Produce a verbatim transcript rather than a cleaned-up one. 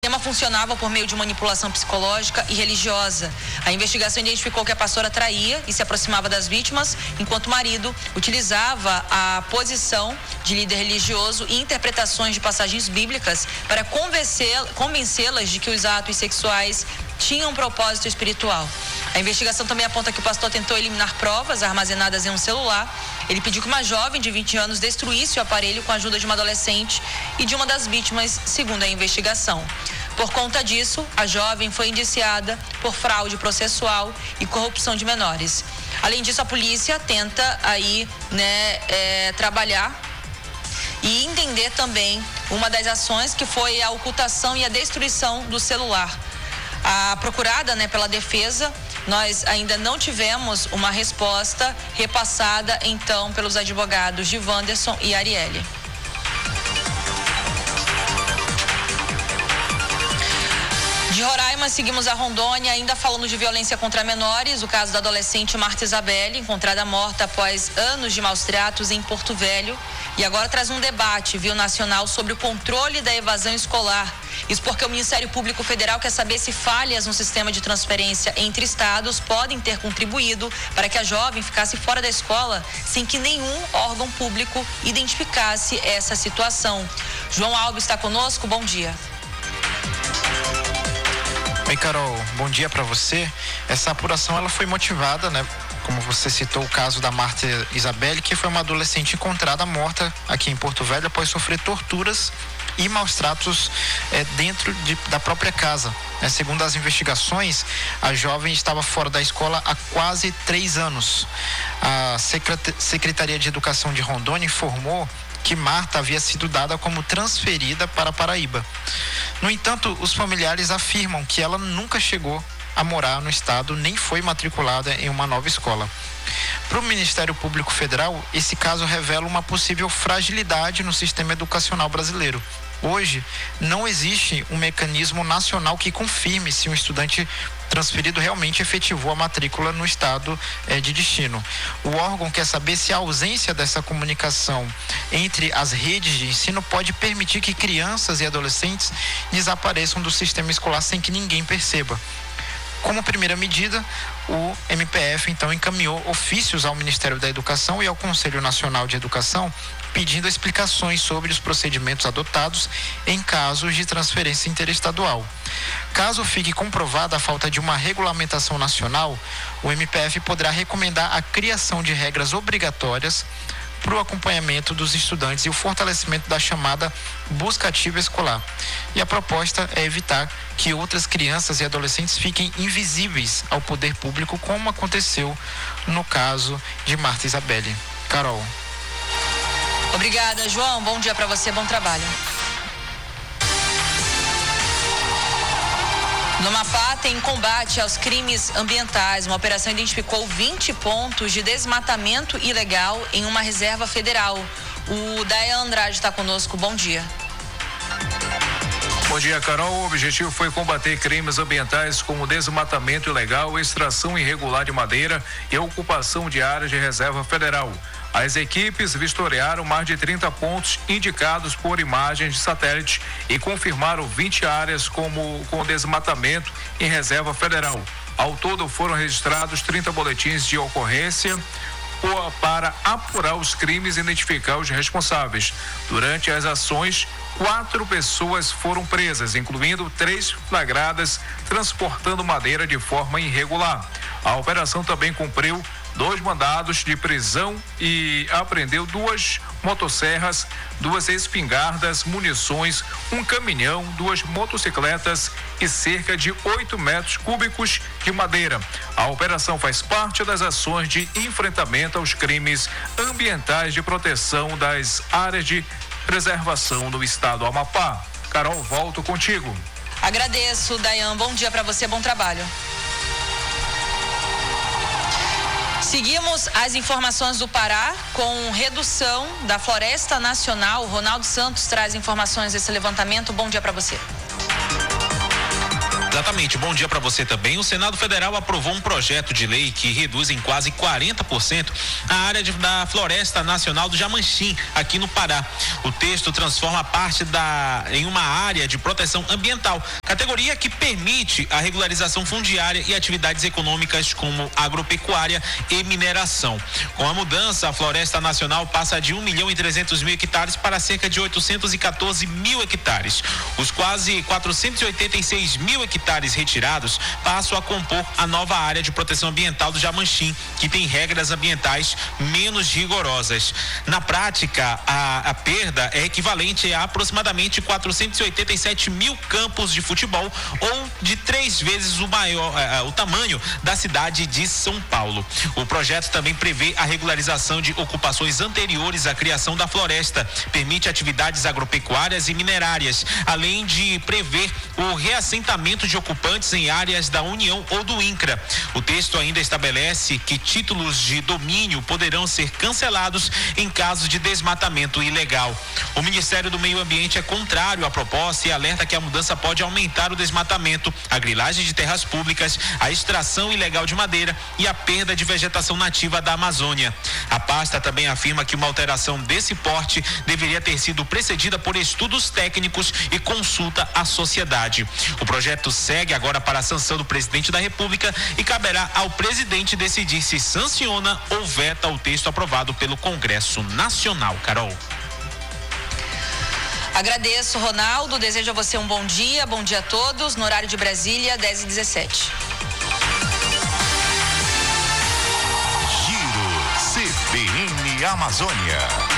O sistema funcionava por meio de manipulação psicológica e religiosa. A investigação identificou que a pastora traía e se aproximava das vítimas, enquanto o marido utilizava a posição de líder religioso e interpretações de passagens bíblicas para convencê-las de que os atos sexuais tinham um propósito espiritual. A investigação também aponta que o pastor tentou eliminar provas armazenadas em um celular. Ele pediu que uma jovem de vinte anos destruísse o aparelho com a ajuda de uma adolescente e de uma das vítimas, segundo a investigação. Por conta disso, a jovem foi indiciada por fraude processual e corrupção de menores. Além disso, a polícia tenta aí, né, é, trabalhar e entender também uma das ações que foi a ocultação e a destruição do celular. A procurada, né, pela defesa, nós ainda não tivemos uma resposta repassada, então, pelos advogados de Wanderson e Arielle. De Roraima, seguimos a Rondônia, ainda falando de violência contra menores. O caso da adolescente Marta Isabelle, encontrada morta após anos de maus tratos em Porto Velho. E agora traz um debate, viu, nacional sobre o controle da evasão escolar. Isso porque o Ministério Público Federal quer saber se falhas no sistema de transferência entre estados podem ter contribuído para que a jovem ficasse fora da escola sem que nenhum órgão público identificasse essa situação. João Alves está conosco, bom dia. Oi, Carol, bom dia para você. Essa apuração ela foi motivada, né? Como você citou o caso da Marta Isabelle, que foi uma adolescente encontrada morta aqui em Porto Velho após sofrer torturas e maus tratos é, dentro de, da própria casa. É, segundo as investigações, a jovem estava fora da escola há quase três anos. A Secretaria de Educação de Rondônia informou que Marta havia sido dada como transferida para Paraíba. No entanto, os familiares afirmam que ela nunca chegou a morar no estado, nem foi matriculada em uma nova escola. Para o Ministério Público Federal, esse caso revela uma possível fragilidade no sistema educacional brasileiro. Hoje, não existe um mecanismo nacional que confirme se um estudante transferido realmente efetivou a matrícula no estado eh, de destino. O órgão quer saber se a ausência dessa comunicação entre as redes de ensino pode permitir que crianças e adolescentes desapareçam do sistema escolar sem que ninguém perceba. Como primeira medida, o M P F então encaminhou ofícios ao Ministério da Educação e ao Conselho Nacional de Educação pedindo explicações sobre os procedimentos adotados em casos de transferência interestadual. Caso fique comprovada a falta de uma regulamentação nacional, o M P F poderá recomendar a criação de regras obrigatórias para o acompanhamento dos estudantes e o fortalecimento da chamada busca ativa escolar. E a proposta é evitar que outras crianças e adolescentes fiquem invisíveis ao poder público, como aconteceu no caso de Marta Isabelle. Carol. Obrigada, João. Bom dia para você, bom trabalho. No Amapá tem combate aos crimes ambientais. Uma operação identificou vinte pontos de desmatamento ilegal em uma reserva federal. O Dayan Andrade está conosco. Bom dia. Bom dia, Carol. O objetivo foi combater crimes ambientais como desmatamento ilegal, extração irregular de madeira e ocupação de áreas de reserva federal. As equipes vistoriaram mais de trinta pontos indicados por imagens de satélite e confirmaram vinte áreas como, com desmatamento em reserva federal. Ao todo foram registrados trinta boletins de ocorrência para apurar os crimes e identificar os responsáveis. Durante as ações, quatro pessoas foram presas, incluindo três flagradas transportando madeira de forma irregular. A operação também cumpriu dois mandados de prisão e apreendeu duas motosserras, duas espingardas, munições, um caminhão, duas motocicletas e cerca de oito metros cúbicos de madeira. A operação faz parte das ações de enfrentamento aos crimes ambientais de proteção das áreas de preservação no estado do Amapá. Carol, volto contigo. Agradeço, Dayan. Bom dia para você, bom trabalho. Seguimos as informações do Pará com redução da Floresta Nacional. Ronaldo Santos traz informações desse levantamento. Bom dia para você. Exatamente, bom dia para você também. O Senado Federal aprovou um projeto de lei que reduz em quase quarenta por cento a área de, da Floresta Nacional do Jamanchim, aqui no Pará. O texto transforma parte da em uma área de proteção ambiental, categoria que permite a regularização fundiária e atividades econômicas como agropecuária e mineração. Com a mudança, a Floresta Nacional passa de um milhão e trezentos mil hectares para cerca de oitocentos e quatorze mil hectares. Os quase quatrocentos e oitenta e seis mil hectares retirados passam a compor a nova área de proteção ambiental do Jamanchim, que tem regras ambientais menos rigorosas. Na prática, a, a perda é equivalente a aproximadamente quatrocentos e oitenta e sete mil campos de futebol, ou de três vezes o maior, uh, o tamanho da cidade de São Paulo. O projeto também prevê a regularização de ocupações anteriores à criação da floresta, permite atividades agropecuárias e minerárias, além de prever o reassentamento de ocupantes em áreas da União ou do INCRA. O texto ainda estabelece que títulos de domínio poderão ser cancelados em caso de desmatamento ilegal. O Ministério do Meio Ambiente é contrário à proposta e alerta que a mudança pode aumentar o desmatamento, a grilagem de terras públicas, a extração ilegal de madeira e a perda de vegetação nativa da Amazônia. A pasta também afirma que uma alteração desse porte deveria ter sido precedida por estudos técnicos e consulta à sociedade. O projeto segue agora para a sanção do presidente da República e caberá ao presidente decidir se sanciona ou veta o texto aprovado pelo Congresso Nacional. Carol. Agradeço, Ronaldo. Desejo a você um bom dia. Bom dia a todos. No horário de Brasília, dez e dezessete. Giro C B N Amazônia.